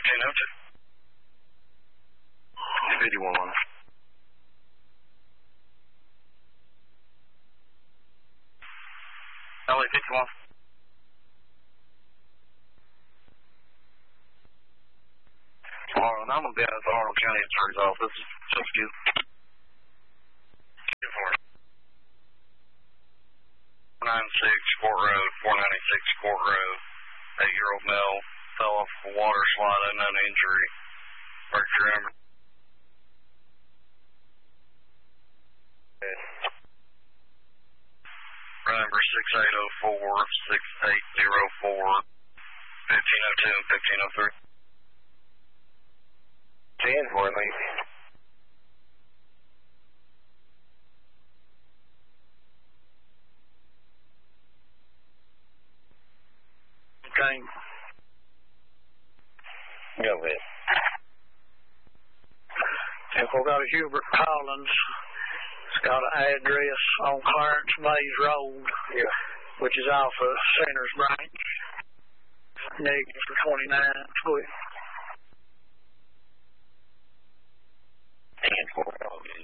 51 on. LA 51. Arnold, I'm going to be out at the Arnold County Attorney's Office. Just you. Get for it. 496 Court Road, 496 Court Road. 8-year-old male fell off a water slide, unknown injury. Break your arm. Run number 6804, 6804, 1502 and 1503. 10 for me. Okay. Go ahead. If we've got a Hubert Collins, it's got an address on Clarence Mays Road, which is off of Centers Branch. Negative for 29. Quick.